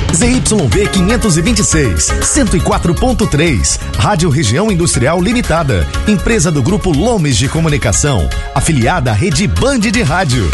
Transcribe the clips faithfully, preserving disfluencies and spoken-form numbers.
Z Y V quinhentos e vinte e seis, cento e quatro ponto três, Rádio Região Industrial Limitada, empresa do Grupo Lomes de Comunicação, afiliada à Rede Band de Rádio.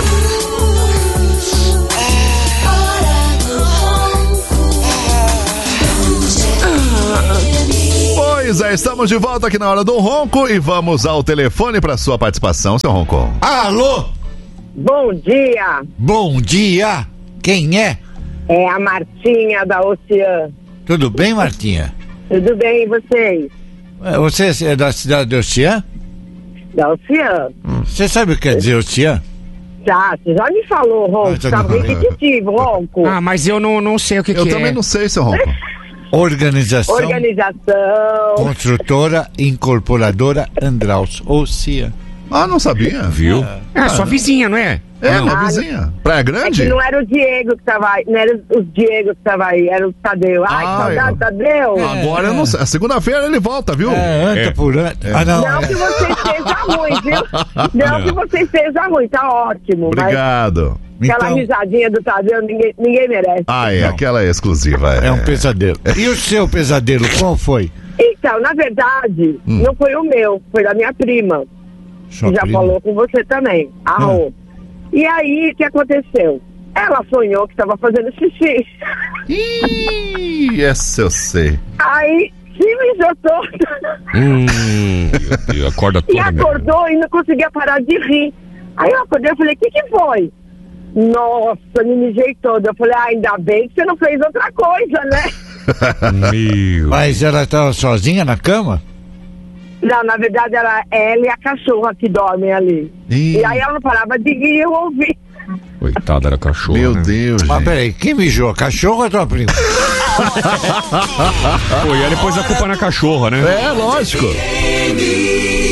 Pois é, estamos de volta aqui na Hora do Ronco e vamos ao telefone para sua participação, seu Ronco. Alô? Bom dia. Bom dia. Quem é? É a Martinha da Ocean. Tudo bem, Martinha? Tudo bem, e vocês? Você é da cidade de Ocean? Da Ocean. Você sabe o que quer dizer Ocean? Já, você já me falou, Ronco. Tá bem repetitivo, Ronco. Ah, mas eu não, não sei o que, Eu que é. Eu também não sei, seu Ronco. Organização, Organização Construtora Incorporadora Andraus Ocean. Ah, não sabia. Viu? Ah, ah sua vizinha, não é? É, não. minha vizinha. Praia Grande? É que não era o Diego que tava aí, não era os Diego que tava aí, era o Tadeu. Ai, Ah, que saudade, eu... Tadeu. É, Agora eu não sei. A segunda-feira ele volta, viu? É, anda É. por ano. É. Ah, não. Não é. que você esteja ruim, viu? Não que você esteja ruim, tá ótimo. Obrigado. Mas aquela Então- risadinha do Tadeu, ninguém, ninguém merece. Ah, é, Não. aquela é exclusiva. É, É um pesadelo. E o seu pesadelo, qual foi? Então, na verdade, Hum. não foi o meu, foi da minha prima. Sua que já prima? falou com você também, a Rô. E aí, o que aconteceu? Ela sonhou que estava fazendo xixi. Ih, essa eu sei. Aí, se mijou toda. Hum, e acorda E toda. acordou e não conseguia parar de rir. Aí eu acordei e falei, o que que foi? Nossa, me mijei toda. Eu falei, ah, ainda bem que você não fez outra coisa, né? Meu. Mas ela estava sozinha na cama? Não, na verdade, era ela e a cachorra que dormem ali. Ih. E aí ela não parava de rir e eu ouvi. Coitada da cachorra. Meu né? Deus, Mas gente. peraí, quem mijou? A cachorra ou a tua prima? Pô, e ela depois a culpa na cachorra, né? É, lógico.